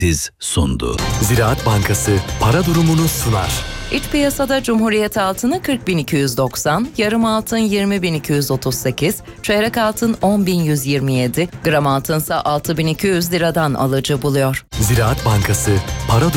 sundu. Ziraat Bankası para durumunu sunar. İç piyasada Cumhuriyet altını 40.290, yarım altın 20.238, çeyrek altın 10.127, gram altınsa 6.200 liradan alıcı buluyor. Ziraat Bankası para